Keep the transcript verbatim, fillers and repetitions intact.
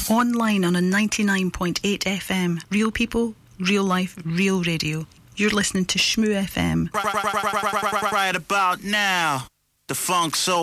Online on a ninety-nine point eight F M. Real people, real life, real radio. You're listening to Shmoo F M. Right, right, right, right, right, right, right about now, the Funk Soul